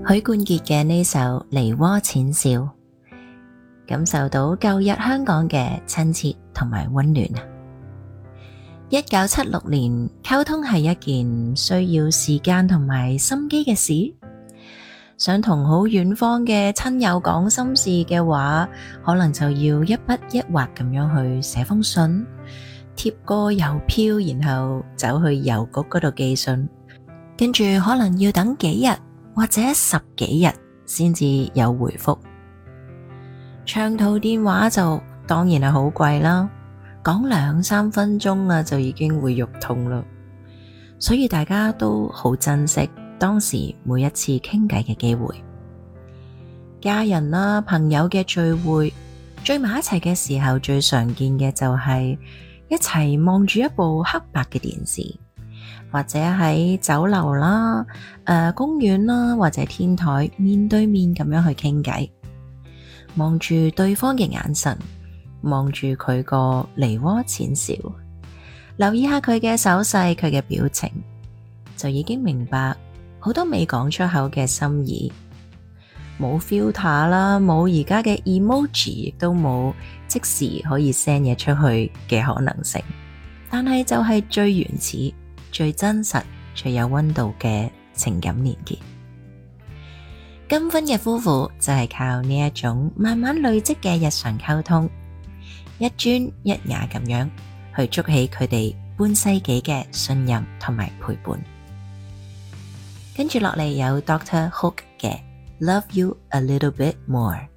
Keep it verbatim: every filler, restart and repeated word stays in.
許冠傑嘅呢首《梨渦淺笑》，感受到舊日香港嘅親切同埋溫暖。一九七六年，溝通係一件需要時間同埋心機嘅事。想同好遠方嘅親友講心事嘅話，可能就要一筆一畫咁樣去寫封信，貼個郵票，然後走去郵局嗰度寄信，跟住可能要等幾日或者十幾日先至有回覆。長途電話就當然係好貴啦，講兩三分鐘啊就已經會肉痛啦，所以大家都好珍惜當時每一次傾偈嘅機會。家人啦、朋友嘅聚會，聚埋一齊嘅時候，最常見嘅就係一齊望住一部黑白嘅電視，或者喺酒樓啦、誒、呃、公園啦，或者天台面對面咁樣去傾偈，望住對方嘅眼神，望住佢個梨渦淺笑，留意下佢嘅手勢、佢嘅表情，就已經明白好多未講出口嘅心意。冇 filter 啦，冇而家嘅 emoji， 亦都冇即時可以 send 嘢出去嘅可能性。但係就係最原始、最真實、最有溫度嘅情感連結。金婚嘅夫婦就係靠呢一種慢慢累積嘅日常溝通，一磚一瓦咁樣去築起佢哋半世紀嘅信任同埋陪伴。跟住落嚟有 Doctor Hook 嘅 Love You a Little Bit More。